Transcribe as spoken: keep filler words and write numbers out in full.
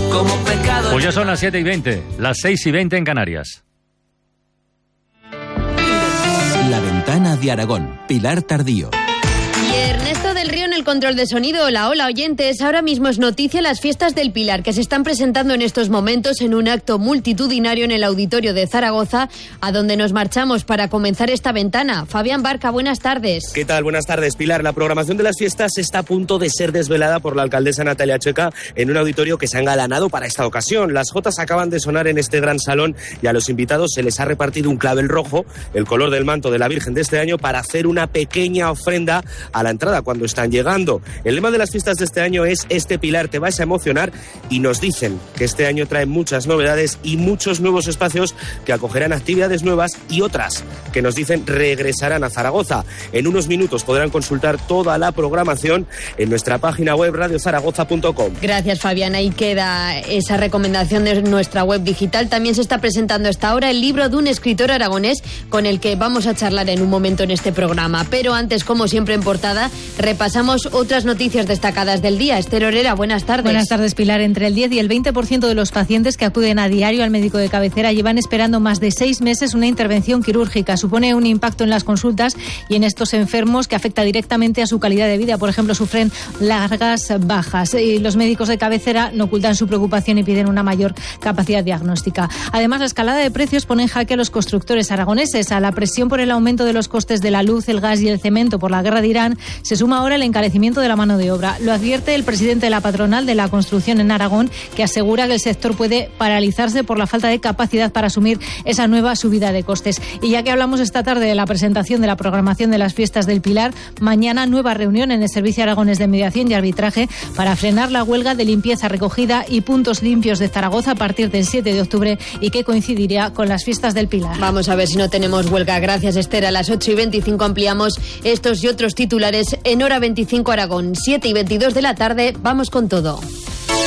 como pecado. Pues ya son las siete y veinte, las seis y veinte en Canarias. La Ventana de Aragón, Pilar Tardío. Y Ernesto del Río en el control de sonido. Hola, hola oyentes. Ahora mismo es noticia las fiestas del Pilar, que se están presentando en estos momentos en un acto multitudinario en el auditorio de Zaragoza, a donde nos marchamos para comenzar esta ventana. Fabián Barca, buenas tardes. ¿Qué tal? Buenas tardes, Pilar. La programación de las fiestas está a punto de ser desvelada por la alcaldesa Natalia Checa en un auditorio que se ha engalanado para esta ocasión. Las jotas acaban de sonar en este gran salón y a los invitados se les ha repartido un clavel rojo, el color del manto de la Virgen de este año, para hacer una pequeña ofrenda a la entrada cuando están llegando. El lema de las fiestas de este año es "Este Pilar te vas a emocionar", y nos dicen que este año trae muchas novedades y muchos nuevos espacios que acogerán actividades nuevas y otras que nos dicen regresarán a Zaragoza. En unos minutos podrán consultar toda la programación en nuestra página web radio zaragoza punto com. Gracias, Fabián. Ahí queda esa recomendación de nuestra web digital. También se está presentando hasta ahora el libro de un escritor aragonés con el que vamos a charlar en un momento en este programa. Pero antes, como siempre en portada, repasamos otras noticias destacadas del día. Esther Orera, buenas tardes. Buenas tardes, Pilar. Entre el diez y el veinte por ciento de los pacientes que acuden a diario al médico de cabecera llevan esperando más de seis meses una intervención quirúrgica. Supone un impacto en las consultas y en estos enfermos que afecta directamente a su calidad de vida. Por ejemplo, sufren largas bajas. Y los médicos de cabecera no ocultan su preocupación y piden una mayor capacidad diagnóstica. Además, la escalada de precios pone en jaque a los constructores aragoneses. A la presión por el aumento de los costes de la luz, el gas y el cemento por la guerra de Irán, se suma ahora el encarecimiento de la mano de obra. Lo advierte el presidente de la patronal de la construcción en Aragón, que asegura que el sector puede paralizarse por la falta de capacidad para asumir esa nueva subida de costes. Y ya que hablamos esta tarde de la presentación de la programación de las fiestas del Pilar, mañana nueva reunión en el Servicio Aragonés de Mediación y Arbitraje para frenar la huelga de limpieza, recogida y puntos limpios de Zaragoza a partir del siete de octubre y que coincidiría con las fiestas del Pilar. Vamos a ver si no tenemos huelga. Gracias, Esther. A las ocho y veinticinco ampliamos estos y otros titulares en Hora veinticinco Aragón. siete y veintidós de la tarde, vamos con todo.